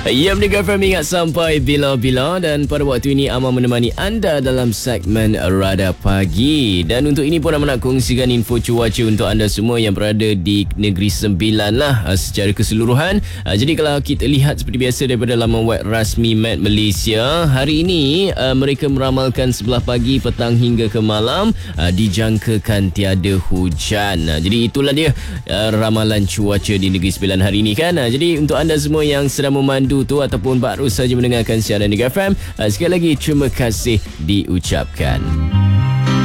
Ya, Merdeka FM ingat sampai bila-bila, dan pada waktu ini Amar menemani anda dalam segmen Radar Pagi. Dan untuk ini pun Amar nak kongsikan info cuaca untuk anda semua yang berada di Negeri Sembilan lah secara keseluruhan. Jadi kalau kita lihat seperti biasa daripada laman web rasmi Met Malaysia, hari ini mereka meramalkan sebelah pagi, petang hingga ke malam dijangkakan tiada hujan. Jadi itulah dia ramalan cuaca di Negeri Sembilan hari ini kan. Jadi untuk anda semua yang sedang memandu tu ataupun baru saja mendengarkan siaran Merdeka FM, sekali lagi terima kasih diucapkan.